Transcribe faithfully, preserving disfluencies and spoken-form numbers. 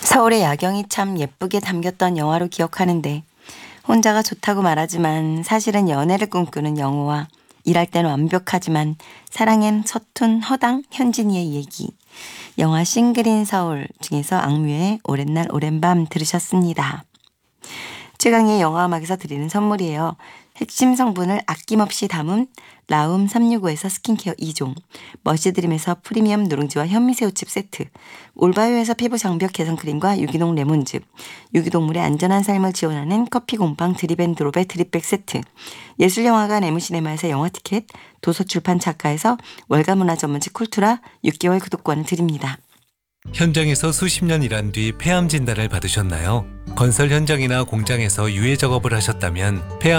서울의 야경이 참 예쁘게 담겼던 영화로 기억하는데 혼자가 좋다고 말하지만 사실은 연애를 꿈꾸는 영호와 일할 때는 완벽하지만 사랑엔 서툰 허당 현진이의 얘기. 영화 싱글인 서울 중에서 악뮤의 오랜 날 오랜 밤 들으셨습니다. 최강의 영화음악에서 드리는 선물이에요. 핵심 성분을 아낌없이 담은 라움 삼육오에서 스킨케어 이 종, 머시드림에서 프리미엄 누룽지와 현미새우칩 세트, 올바이오에서 피부 장벽 개선 크림과 유기농 레몬즙, 유기동물의 안전한 삶을 지원하는 커피 곰팡 드립앤드롭의 드립백 세트, 예술영화관 에무시네마에서 영화 티켓, 도서출판 작가에서 월간 문화 전문지 쿨투라 육 개월 구독권을 드립니다. 현장에서 수십 년 일한 뒤 폐암 진단을 받으셨나요? 건설 현장이나 공장에서 유해 작업을 하셨다면 폐암